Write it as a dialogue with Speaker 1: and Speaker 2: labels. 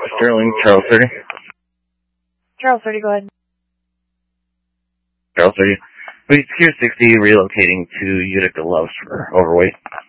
Speaker 1: Sterling, Charles 30.
Speaker 2: Charles 30, go ahead.
Speaker 1: Charles 30. Please, Secure 60 relocating to Utica Loves for overweight.